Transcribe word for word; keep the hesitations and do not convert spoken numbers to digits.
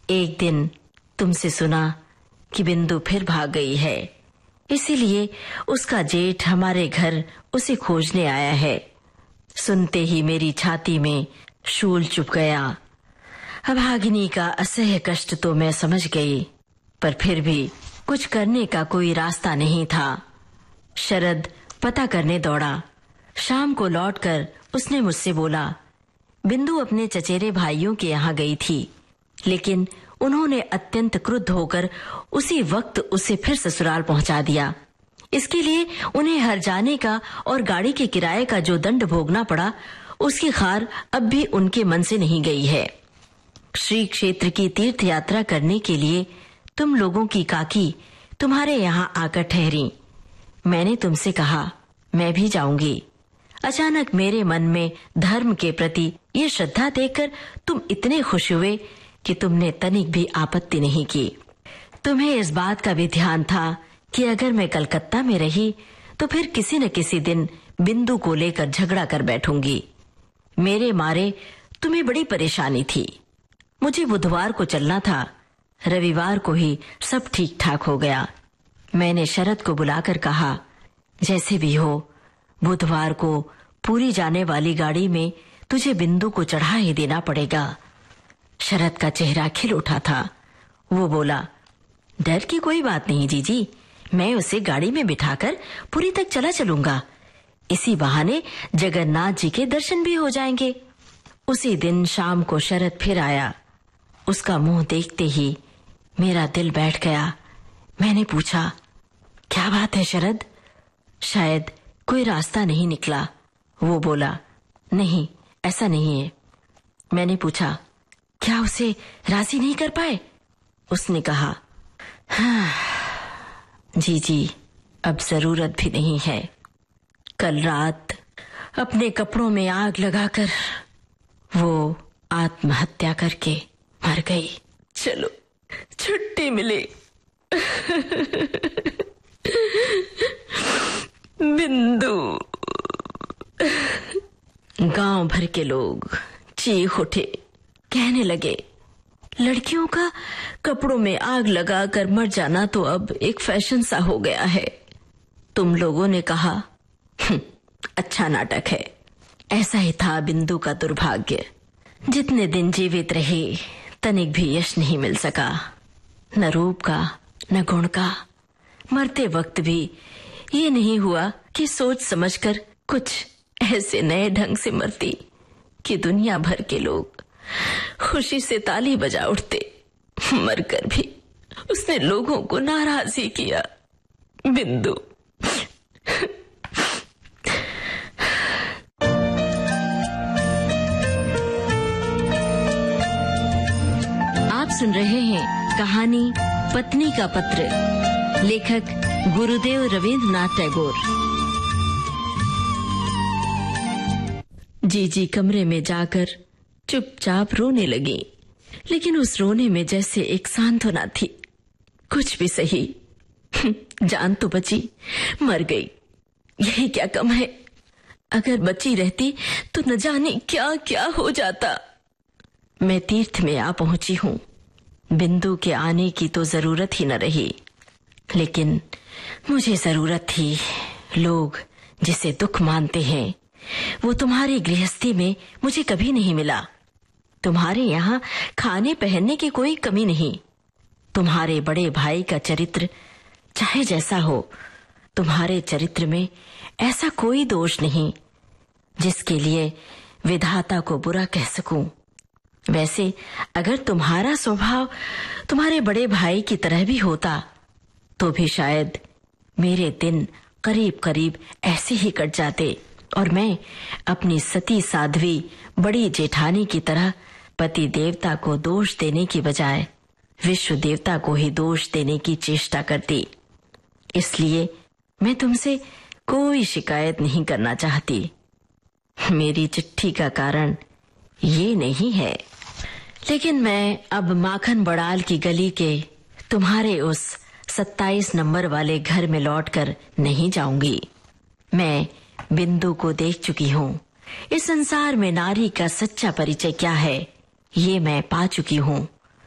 एक दिन तुमसे सुना कि बिंदु फिर भाग गई है, इसीलिए उसका जेठ हमारे घर उसे खोजने आया है। सुनते ही मेरी छाती में शूल चुभ गया। अभागिनी का असह्य कष्ट तो मैं समझ गई, पर फिर भी कुछ करने का कोई रास्ता नहीं था। शरद पता करने दौड़ा। शाम को लौटकर उसने मुझसे बोला, बिंदु अपने चचेरे भाइयों के यहाँ गई थी, लेकिन उन्होंने अत्यंत क्रुद्ध होकर उसी वक्त उसे फिर ससुराल पहुंचा दिया। इसके लिए उन्हें हर जाने का और गाड़ी के किराए का जो दंड भोगना पड़ा, उसकी खार अब भी उनके मन से नहीं गई है। श्री क्षेत्र की तीर्थ यात्रा करने के लिए तुम लोगों की काकी तुम्हारे यहाँ आकर ठहरी। मैंने तुमसे कहा मैं भी जाऊंगी। अचानक मेरे मन में धर्म के प्रति ये श्रद्धा देखकर तुम इतने खुश हुए कि तुमने तनिक भी आपत्ति नहीं की। तुम्हें इस बात का भी ध्यान था कि अगर मैं कलकत्ता में रही तो फिर किसी न किसी दिन बिंदु को लेकर झगड़ा कर बैठूंगी। मेरे मारे तुम्हें बड़ी परेशानी थी। मुझे बुधवार को चलना था, रविवार को ही सब ठीक ठाक हो गया। मैंने शरद को बुलाकर कहा, जैसे भी हो बुधवार को पूरी जाने वाली गाड़ी में तुझे बिंदु को चढ़ा ही देना पड़ेगा। शरद का चेहरा खिल उठा था। वो बोला, डर की कोई बात नहीं जीजी, मैं उसे गाड़ी में बिठाकर पुरी तक चला चलूंगा। इसी बहाने जगन्नाथ जी के दर्शन भी हो जाएंगे। उसी दिन शाम को शरद फिर आया। उसका मुंह देखते ही मेरा दिल बैठ गया। मैंने पूछा, क्या बात है शरद? शायद कोई रास्ता नहीं निकला। वो बोला, नहीं ऐसा नहीं है। मैंने पूछा, क्या उसे राजी नहीं कर पाए? उसने कहा, हाँ जी जी अब जरूरत भी नहीं है। कल रात अपने कपड़ों में आग लगाकर वो आत्महत्या करके मर गई। चलो छुट्टी मिली। बिंदु। गांव भर के लोग चीख उठे, कहने लगे, लड़कियों का कपड़ों में आग लगाकर मर जाना तो अब एक फैशन सा हो गया है। तुम लोगों ने कहा, अच्छा नाटक है। ऐसा ही था बिंदु का दुर्भाग्य। जितने दिन जीवित रही तनिक भी यश नहीं मिल सका, न रूप का न गुण का। मरते वक्त भी ये नहीं हुआ कि सोच समझकर कुछ ऐसे नए ढंग से मरती कि दुनिया भर के लोग खुशी से ताली बजा उठते। मरकर भी उसने लोगों को नाराज ही किया। बिंदु। आप सुन रहे हैं कहानी पत्नी का पत्र, लेखक गुरुदेव रवींद्रनाथ टैगोर। जीजी कमरे में जाकर चुपचाप रोने लगी, लेकिन उस रोने में जैसे एक सांत्वना थी। कुछ भी सही, जान तो बची, मर गई, यही क्या कम है। अगर बची रहती तो न जाने क्या क्या हो जाता। मैं तीर्थ में आ पहुंची हूँ। बिंदु के आने की तो जरूरत ही न रही, लेकिन मुझे जरूरत थी। लोग जिसे दुख मानते हैं वो तुम्हारी गृहस्थी में मुझे कभी नहीं मिला। तुम्हारे यहाँ खाने पहनने की कोई कमी नहीं। तुम्हारे बड़े भाई का चरित्र चाहे जैसा हो, तुम्हारे चरित्र में ऐसा कोई दोष नहीं जिसके लिए विधाता को बुरा कह सकूं। वैसे अगर तुम्हारा स्वभाव तुम्हारे बड़े भाई की तरह भी होता तो भी शायद मेरे दिन करीब करीब ऐसे ही कट जाते और मैं अपनी सती साध्वी बड़ी जेठानी की तरह पति देवता को दोष देने की बजाय विश्व देवता को ही दोष देने की चेष्टा करती। इसलिए मैं तुमसे कोई शिकायत नहीं करना चाहती। मेरी चिट्ठी का कारण ये नहीं है, लेकिन मैं अब माखन बड़ाल की गली के तुम्हारे उस सत्ताईस नंबर वाले घर में लौटकर नहीं जाऊंगी। मैं बिंदु को देख चुकी हूँ। इस संसार में नारी का सच्चा परिचय क्या है ये मैं पा चुकी हूँ।